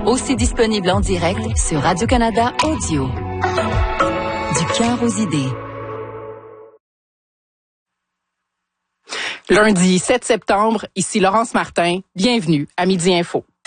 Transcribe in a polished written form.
Aussi disponible en direct sur Radio-Canada Audio. Du cœur aux idées. Lundi 7 septembre, ici Laurence Martin. Bienvenue à Midi Info.